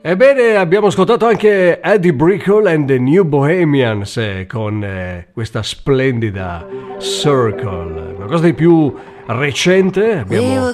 Ebbene, abbiamo ascoltato anche Eddie Brickell and the New Bohemians con questa splendida Circle, qualcosa di più recente. Abbiamo